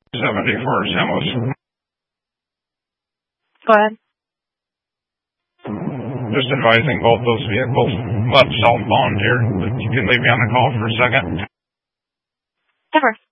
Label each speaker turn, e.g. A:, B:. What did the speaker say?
A: 74 Samos.
B: Go ahead.
A: Just advising both those vehicles left southbound here. You can leave me on the call for a second.
B: Never.